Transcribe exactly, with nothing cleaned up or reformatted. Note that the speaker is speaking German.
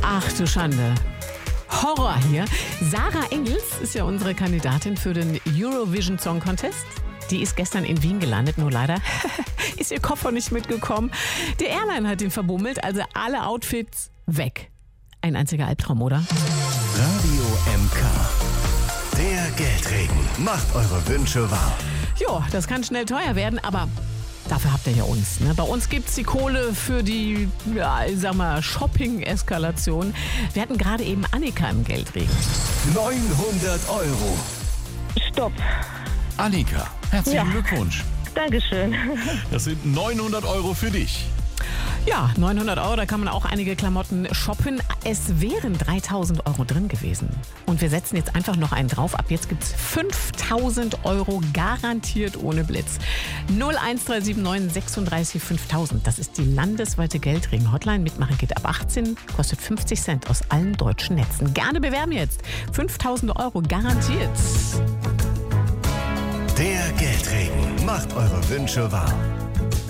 Ach du Schande. Horror hier. Sarah Engels ist ja unsere Kandidatin für den Eurovision Song Contest. Die ist gestern in Wien gelandet, nur leider ist ihr Koffer nicht mitgekommen. Die Airline hat ihn verbummelt, also alle Outfits weg. Ein einziger Albtraum, oder? Radio M K. Der Geldregen macht eure Wünsche wahr. Jo, das kann schnell teuer werden, aber dafür habt ihr ja uns. Ne? Bei uns gibt's die Kohle für die, ja, ich sag mal, Shopping-Eskalation. Wir hatten gerade eben Annika im Geldregen. neunhundert Euro. Stopp. Annika, herzlichen Ja. Glückwunsch. Dankeschön. Das sind neunhundert Euro für dich. Ja, neunhundert Euro, da kann man auch einige Klamotten shoppen. Es wären dreitausend Euro drin gewesen. Und wir setzen jetzt einfach noch einen drauf. Ab jetzt gibt's fünftausend Euro garantiert ohne Blitz. null eins drei sieben neun sechsunddreißig fünftausend. Das ist die landesweite Geldregen-Hotline. Mitmachen geht ab achtzehn, kostet fünfzig Cent aus allen deutschen Netzen. Gerne bewerben jetzt. fünftausend Euro garantiert. Der Geldregen macht eure Wünsche wahr.